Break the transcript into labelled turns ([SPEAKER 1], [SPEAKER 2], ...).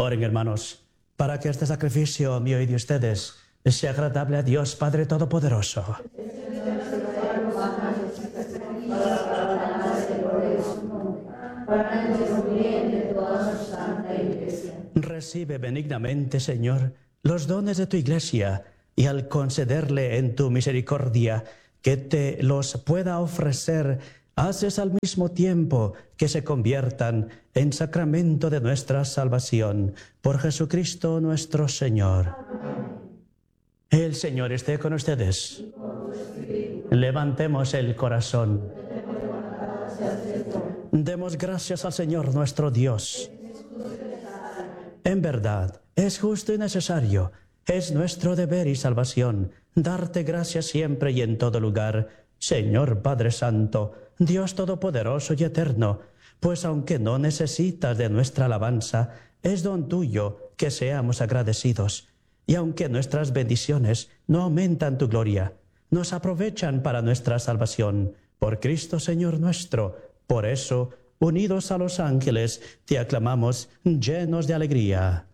[SPEAKER 1] Oren, hermanos, para que este sacrificio mío y de ustedes sea agradable a Dios Padre Todopoderoso. Recibe benignamente, Señor, los dones de tu Iglesia, y al concederle en tu misericordia que te los pueda ofrecer, haces al mismo tiempo que se conviertan en sacramento de nuestra salvación. Por Jesucristo nuestro Señor. El Señor esté con ustedes. Levantemos el corazón. Demos gracias al Señor nuestro Dios. En verdad, es justo y necesario, es nuestro deber y salvación, darte gracias siempre y en todo lugar, Señor Padre Santo, Dios Todopoderoso y Eterno, pues aunque no necesitas de nuestra alabanza, es don tuyo que seamos agradecidos. Y aunque nuestras bendiciones no aumentan tu gloria, nos aprovechan para nuestra salvación, por Cristo Señor nuestro. Por eso, unidos a los ángeles, te aclamamos llenos de alegría.